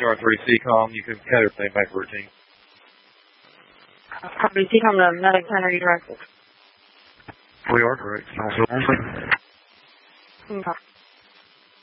CR3CCOM. You can cut everything back to routine. Copy CCOM to Medic 10, are you direct? We are correct. Okay.